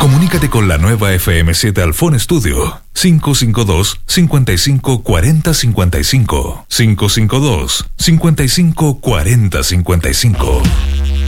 Comunícate con la nueva FM7 Alfón Studio. 552-5540-55. 552-5540-55.